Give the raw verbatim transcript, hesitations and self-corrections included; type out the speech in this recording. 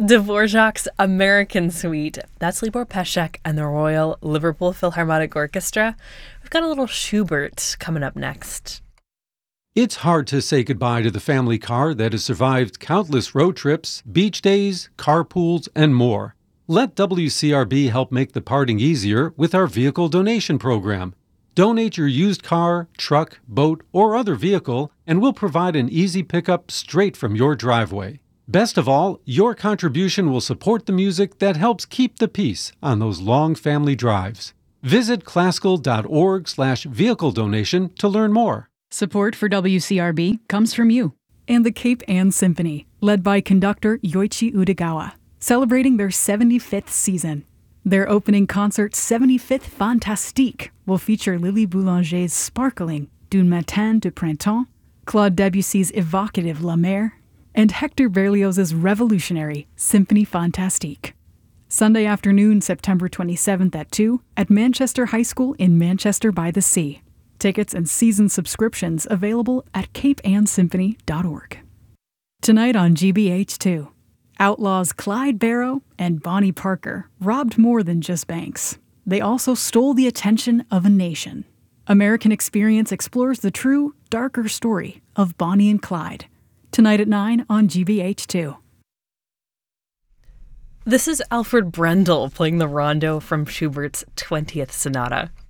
Dvorak's American Suite. That's Libor Pesek and the Royal Liverpool Philharmonic Orchestra. We've got a little Schubert coming up next. It's hard to say goodbye to the family car that has survived countless road trips, beach days, carpools, and more. Let W C R B help make the parting easier with our vehicle donation program. Donate your used car, truck, boat, or other vehicle, and we'll provide an easy pickup straight from your driveway. Best of all, your contribution will support the music that helps keep the peace on those long family drives. Visit classical.org slash vehicle donation to learn more. Support for W C R B comes from you and the Cape Ann Symphony, led by conductor Yoichi Udegawa, celebrating their seventy-fifth season. Their opening concert, seventy-fifth Fantastique, will feature Lily Boulanger's sparkling D'un Matin de Printemps, Claude Debussy's evocative La Mer, and Hector Berlioz's revolutionary Symphonie Fantastique. Sunday afternoon, September twenty-seventh at two at Manchester High School in Manchester by the Sea. Tickets and season subscriptions available at cape ann symphony dot org. Tonight on G B H two, outlaws Clyde Barrow and Bonnie Parker robbed more than just banks. They also stole the attention of a nation. American Experience explores the true, darker story of Bonnie and Clyde. Tonight at nine on G B H two. This is Alfred Brendel playing the rondo from Schubert's twentieth Sonata.